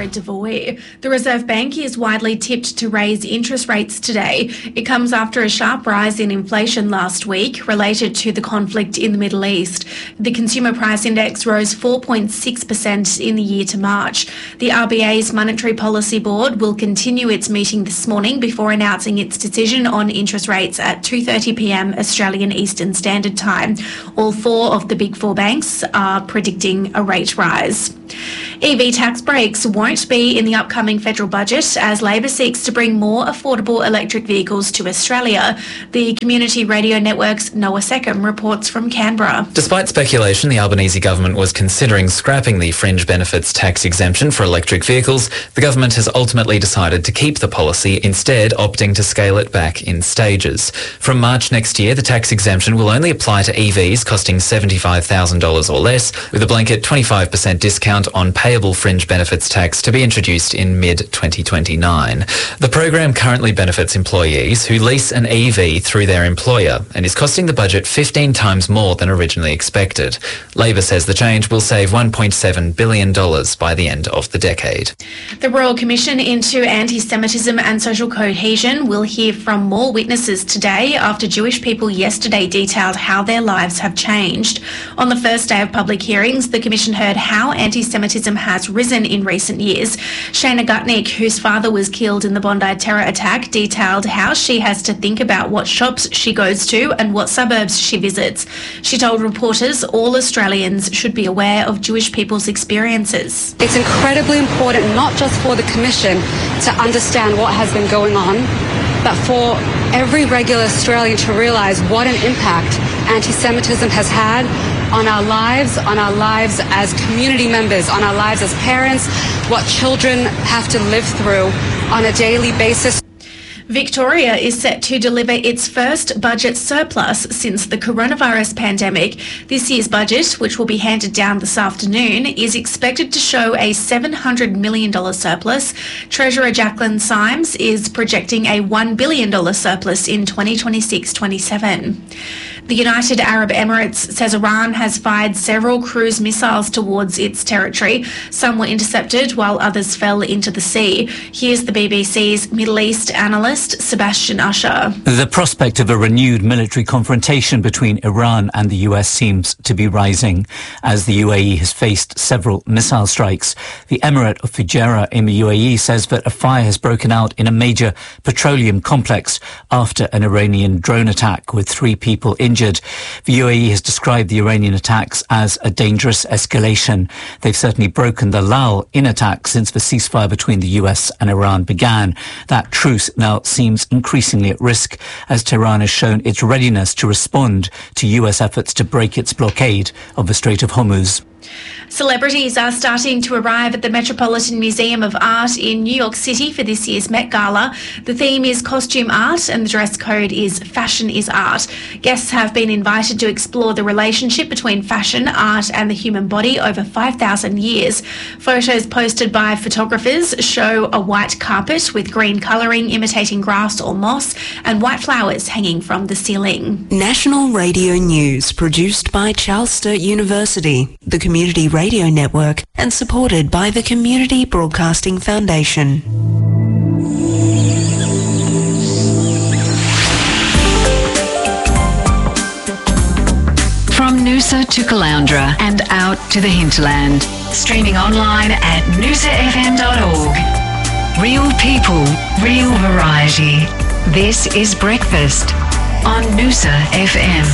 Laura Devoy. The Reserve Bank is widely tipped to raise interest rates today. It comes after a sharp rise in inflation last week related to the conflict in the Middle East. The Consumer Price Index rose 4.6% in the year to March. The RBA's Monetary Policy Board will continue its meeting this morning before announcing its decision on interest rates at 2:30 p.m. Australian Eastern Standard Time. All four of the Big Four banks are predicting a rate rise. EV tax breaks won't be in the upcoming federal budget as Labor seeks to bring more affordable electric vehicles to Australia. The Community Radio Network's Noah Seckham reports from Canberra. Despite speculation, the Albanese government was considering scrapping the fringe benefits tax exemption for electric vehicles. The government has ultimately decided to keep the policy, instead opting to scale it back in stages. From March next year, the tax exemption will only apply to EVs costing $75,000 or less, with a blanket 25% discount on payable fringe benefits tax to be introduced in mid-2029. The program currently benefits employees who lease an EV through their employer and is costing the budget 15 times more than originally expected. Labor says the change will save $1.7 billion by the end of the decade. The Royal Commission into Anti-Semitism and Social Cohesion will hear from more witnesses today after Jewish people yesterday detailed how their lives have changed. On the first day of public hearings, the Commission heard how anti-Semitism has risen in recent years. Shana Gutnick, whose father was killed in the Bondi terror attack, detailed how she has to think about what shops she goes to and what suburbs she visits. She told reporters all Australians should be aware of Jewish people's experiences. It's incredibly important, not just for the Commission to understand what has been going on, but for every regular Australian to realise what an impact anti-Semitism has had on our lives as community members, on our lives as parents, what children have to live through on a daily basis. Victoria is set to deliver its first budget surplus since the coronavirus pandemic. This year's budget, which will be handed down this afternoon, is expected to show a $700 million surplus. Treasurer Jacqueline Symes is projecting a $1 billion surplus in 2026-27. The United Arab Emirates says Iran has fired several cruise missiles towards its territory. Some were intercepted while others fell into the sea. Here's the BBC's Middle East analyst, Sebastian Usher. The prospect of a renewed military confrontation between Iran and the US seems to be rising as the UAE has faced several missile strikes. The Emirate of Fujairah in the UAE says that a fire has broken out in a major petroleum complex after an Iranian drone attack with 3 people injured. The UAE has described the Iranian attacks as a dangerous escalation. They've certainly broken the lull in attacks since the ceasefire between the US and Iran began. That truce now seems increasingly at risk as Tehran has shown its readiness to respond to US efforts to break its blockade of the Strait of Hormuz. Celebrities are starting to arrive at the Metropolitan Museum of Art in New York City for this year's Met Gala. The theme is costume art and the dress code is fashion is art. Guests have been invited to explore the relationship between fashion, art and the human body over 5,000 years. Photos posted by photographers show a white carpet with green colouring imitating grass or moss and white flowers hanging from the ceiling. National Radio News produced by Charles Sturt University, the Community Radio Network, and supported by the Community Broadcasting Foundation. From Noosa to Caloundra and out to the hinterland. Streaming online at noosafm.org. Real people, real variety. This is Breakfast on Noosa FM.